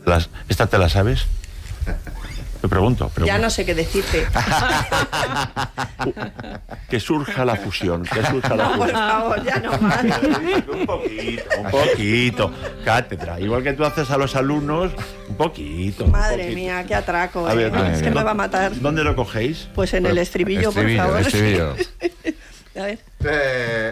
¿Esta te la sabes? Te pregunto. Ya no sé qué decirte. Que surja la fusión. Que surja la fusión. Por favor, ya no más. Un poquito. Cátedra. Igual que tú haces a los alumnos, un poquito. Madre mía, qué atraco. A ver, es que me va a matar. ¿Dónde lo cogéis? Pues en el estribillo, por favor. Estribillo. A ver.